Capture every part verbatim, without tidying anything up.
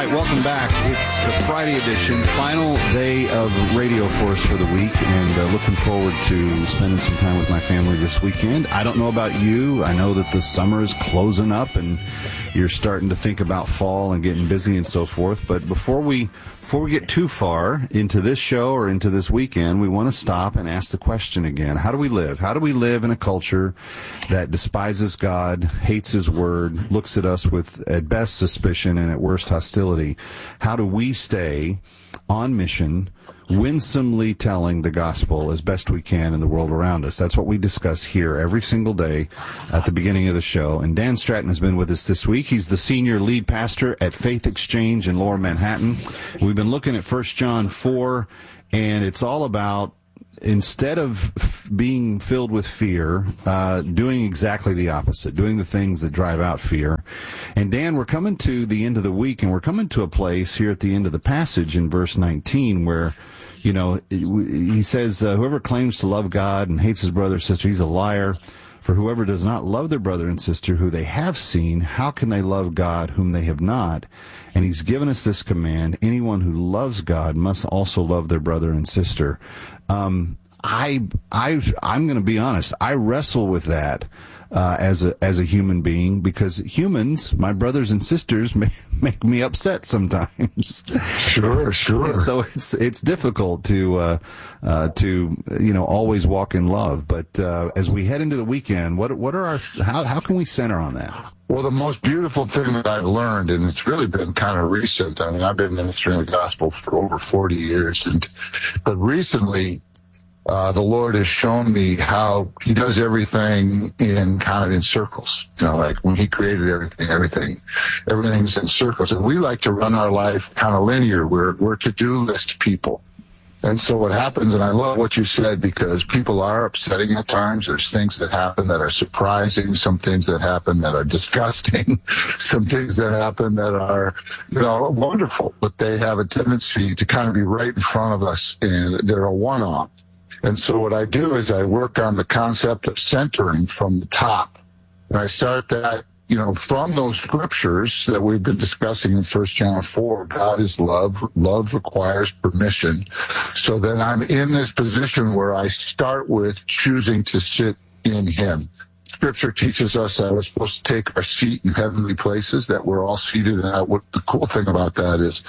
right, welcome back. It's the Friday edition, final day of Radio Force for the week, and uh, looking forward to spending some time with my family this weekend. I don't know about you. I know that the summer is closing up, and you're starting to think about fall and getting busy and so forth. But before we before we get too far into this show or into this weekend, we want to stop and ask the question again. How do we live? How do we live in a culture that despises God, hates His Word, looks at us with, at best, suspicion and at worst, hostility? How do we stay on mission, winsomely telling the gospel as best we can in the world around us? That's what we discuss here every single day at the beginning of the show. And Dan Stratton has been with us this week. He's the senior lead pastor at Faith Exchange in Lower Manhattan. We've been looking at First John four, and it's all about, instead of f- being filled with fear, uh, doing exactly the opposite, doing the things that drive out fear. And Dan, we're coming to the end of the week, and we're coming to a place here at the end of the passage in verse nineteen where, you know, he says, uh, whoever claims to love God and hates his brother or sister, he's a liar. For whoever does not love their brother and sister who they have seen, how can they love God whom they have not? And he's given us this command: anyone who loves God must also love their brother and sister. Um, I, I, I'm going to be honest. I wrestle with that uh, as a as a human being, because humans, my brothers and sisters, may, make me upset sometimes. Sure, sure. And so it's it's difficult to uh, uh, to you know always walk in love. But uh, as we head into the weekend, what what are our how how can we center on that? Well, the most beautiful thing that I've learned, and it's really been kind of recent. I mean, I've been ministering the gospel for over forty years, and but recently, uh, the Lord has shown me how He does everything in kind of in circles. You know, like when He created everything, everything, everything's in circles. And we like to run our life kind of linear. We're we're to-do list people. And so what happens, and I love what you said, because people are upsetting at times. There's things that happen that are surprising, some things that happen that are disgusting, some things that happen that are, you know, wonderful, but they have a tendency to kind of be right in front of us, and they're a one-off. And so what I do is I work on the concept of centering from the top. And I start that, you know, from those scriptures that we've been discussing in First John four, God is love. Love requires permission. So then I'm in this position where I start with choosing to sit in Him. Scripture teaches us that we're supposed to take our seat in heavenly places, that we're all seated. And what the cool thing about that is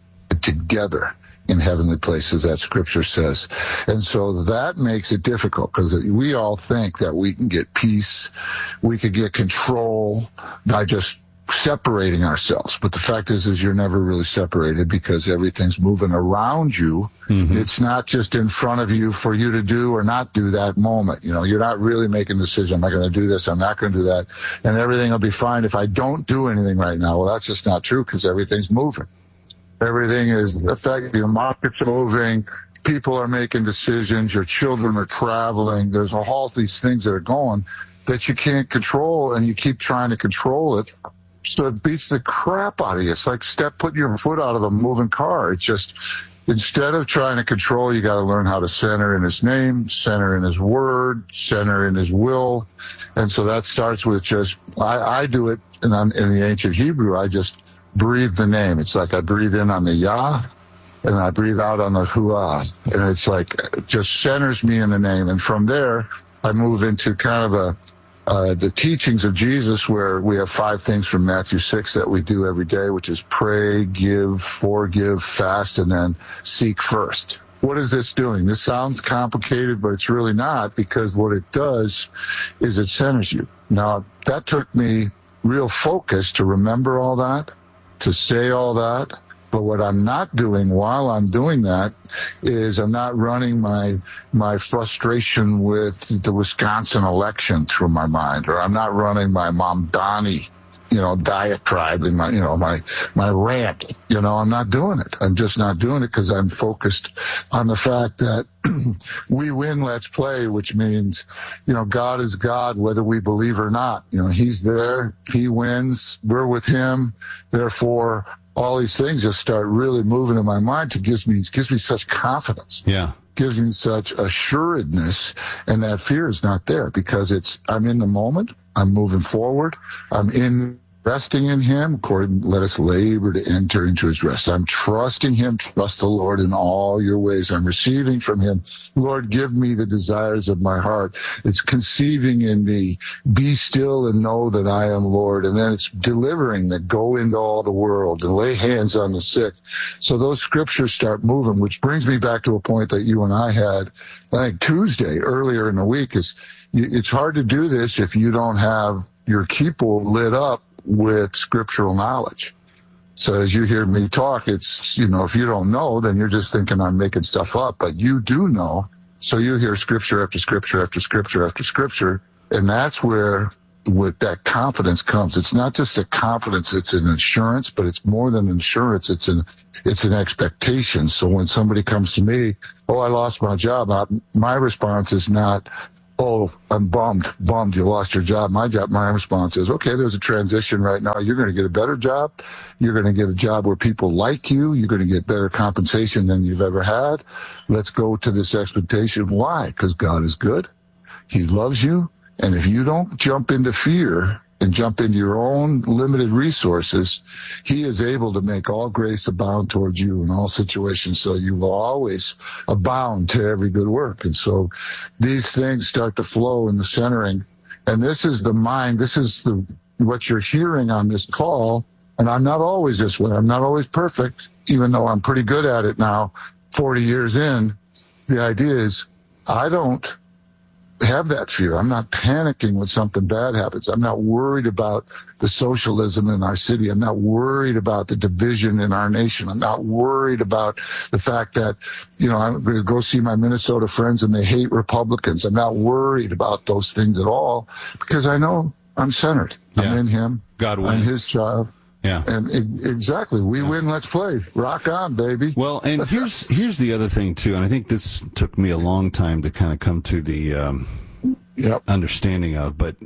together in heavenly places, that Scripture says. And so that makes it difficult, because we all think that we can get peace, we could get control by just separating ourselves. But the fact is, is you're never really separated, because everything's moving around you. Mm-hmm. It's not just in front of you for you to do or not do that moment. You know, you're not really making a decision. Am I going to do this? I'm not going to do that. And everything will be fine if I don't do anything right now. Well, that's just not true, because everything's moving. Everything is affecting. Your market's moving. People are making decisions. Your children are traveling. There's all these things that are going that you can't control, and you keep trying to control it. So it beats the crap out of you. It's like step putting your foot out of a moving car. It's just, instead of trying to control, you got to learn how to center in His name, center in His word, center in His will. And so that starts with just, I, I do it in, in the ancient Hebrew. I just breathe the name. It's like I breathe in on the Yah, and I breathe out on the Huah. And it's like, it just centers me in the name. And from there, I move into kind of a, uh, the teachings of Jesus, where we have five things from Matthew six that we do every day, which is pray, give, forgive, fast, and then seek first. What is this doing? This sounds complicated, but it's really not, because what it does is it centers you. Now, that took me real focus to remember all that, to say all that. But what I'm not doing while I'm doing that is I'm not running my my frustration with the Wisconsin election through my mind, or I'm not running my Mamdani, you know, diatribe in my, you know, my my rant. You know, I'm not doing it. I'm just not doing it, because I'm focused on the fact that we win, let's play, which means, you know, God is God, whether we believe or not. You know, He's there, He wins, we're with Him. Therefore, all these things just start really moving in my mind. It gives me, it gives me such confidence. Yeah. Gives me such assuredness, and that fear is not there, because it's, I'm in the moment, I'm moving forward, I'm in resting in him, according, let us labor to enter into his rest. I'm trusting him, trust the Lord in all your ways. I'm receiving from him, Lord, give me the desires of my heart. It's conceiving in me, be still and know that I am Lord. And then it's delivering, that go into all the world and lay hands on the sick. So those scriptures start moving, which brings me back to a point that you and I had, I think Tuesday, earlier in the week, is it's hard to do this if you don't have your keeper lit up with scriptural knowledge. So as you hear me talk, it's, you know, if you don't know, then you're just thinking I'm making stuff up, but you do know. So you hear scripture after scripture after scripture after scripture, and that's where with that confidence comes. It's not just a confidence, it's an assurance, but it's more than insurance. It's an, it's an expectation. So when somebody comes to me, oh, I lost my job, I, my response is not, oh, I'm bummed, bummed you lost your job. My job, my response is, okay, there's a transition right now. You're going to get a better job. You're going to get a job where people like you. You're going to get better compensation than you've ever had. Let's go to this expectation. Why? Because God is good. He loves you. And if you don't jump into fear and jump into your own limited resources, he is able to make all grace abound towards you in all situations. So you will always abound to every good work. And so these things start to flow in the centering. And this is the mind. This is the, what you're hearing on this call. And I'm not always this way. I'm not always perfect, even though I'm pretty good at it now, forty years in. The idea is I don't have that fear. I'm not panicking when something bad happens. I'm not worried about the socialism in our city. I'm not worried about the division in our nation. I'm not worried about the fact that, you know, I'm going to go see my Minnesota friends and they hate Republicans. I'm not worried about those things at all because I know I'm centered. Yeah. I'm in him. God wins. I'm his child. Yeah. And it, exactly. We yeah. win. Let's play. Rock on, baby. Well, and here's here's the other thing, too, and I think this took me a long time to kind of come to the um, yep. understanding of, but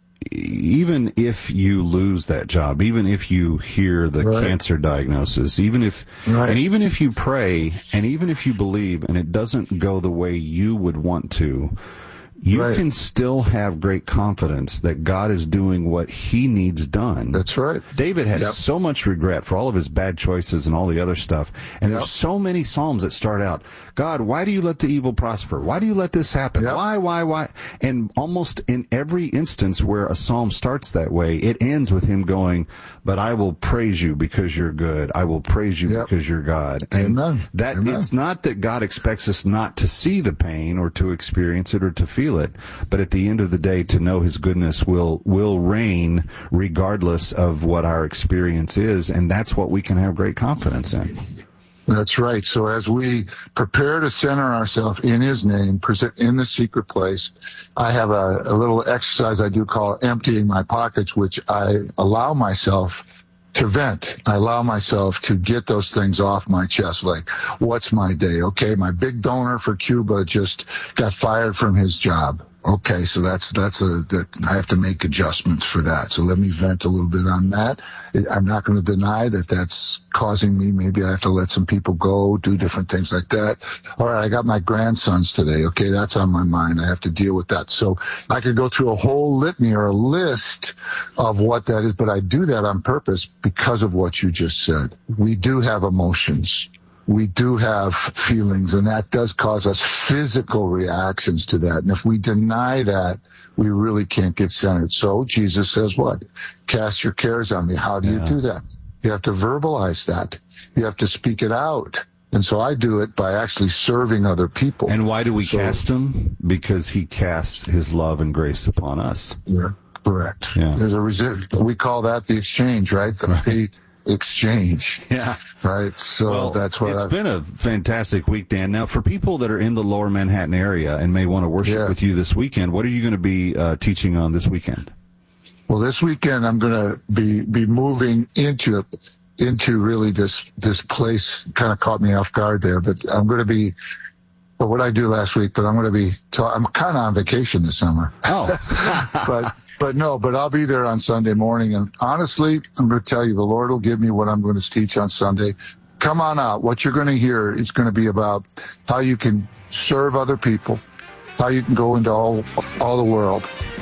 even if you lose that job, even if you hear the right. cancer diagnosis, even if, right. and even if you pray, and even if you believe, and it doesn't go the way you would want to, you right. can still have great confidence that God is doing what he needs done. That's right. David has yep. so much regret for all of his bad choices and all the other stuff. And yep. there's so many Psalms that start out, God, why do you let the evil prosper? Why do you let this happen? Yep. Why, why, why? And almost in every instance where a Psalm starts that way, it ends with him going, but I will praise you because you're good. I will praise you yep. because you're God. And Amen. that Amen. It's not that God expects us not to see the pain or to experience it or to feel it, but at the end of the day, to know his goodness will will reign regardless of what our experience is, and that's what we can have great confidence in. That's right. So as we prepare to center ourselves in his name, present in the secret place, I have a, a little exercise I do call emptying my pockets, which I allow myself to vent. I allow myself to get those things off my chest. Like, what's my day? Okay, my big donor for Cuba just got fired from his job. Okay, so that's that's a that I have to make adjustments for that. So let me vent a little bit on that. I'm not going to deny that that's causing me. Maybe I have to let some people go, do different things like that. All right, I got my grandsons today. Okay, that's on my mind. I have to deal with that. So I could go through a whole litany or a list of what that is, but I do that on purpose because of what you just said. We do have emotions. We do have feelings, and that does cause us physical reactions to that. And if we deny that, we really can't get centered. So Jesus says what? Cast your cares on me. How do yeah. you do that? You have to verbalize that. You have to speak it out. And so I do it by actually serving other people. And why do we so, cast him? Because he casts his love and grace upon us. Yeah, correct. Yeah. There's a resi- we call that the exchange, right? The right. faith exchange. Yeah. Right. So well, that's what it's I've, been a fantastic week, Dan. Now, for people that are in the lower Manhattan area and may want to worship yeah. with you this weekend, what are you going to be uh, teaching on this weekend? Well, this weekend I'm going to be, be moving into, into really this, this place. Kind of caught me off guard there, but I'm going to be, well, what I do last week, but I'm going to be, ta- I'm kind of on vacation this summer. Oh, but, But no, but I'll be there on Sunday morning. And honestly, I'm going to tell you, the Lord will give me what I'm going to teach on Sunday. Come on out. What you're going to hear is going to be about how you can serve other people, how you can go into all, all the world,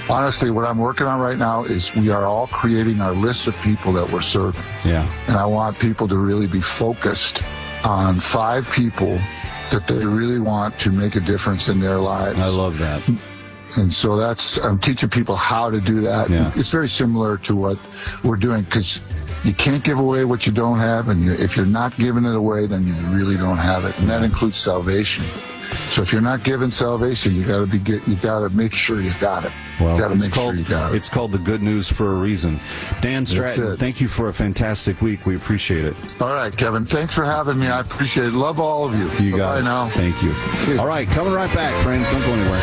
honestly, what I'm working on right now is we are all creating our list of people that we're serving. Yeah. And I want people to really be focused on five people that they really want to make a difference in their lives. I love that. And so that's, I'm teaching people how to do that. Yeah. It's very similar to what we're doing, because you can't give away what you don't have, and you, if you're not giving it away, then you really don't have it, and that includes salvation. So if you're not giving salvation, you got to be get, you got to make sure you got it. Well, you got to it's make called, sure you got it. It's called the good news for a reason. Dan Stratton, thank you for a fantastic week. We appreciate it. All right, Kevin. Thanks for having me. I appreciate it. Love all of you. You got Bye it. now. Thank you. All right, coming right back, friends. Don't go anywhere.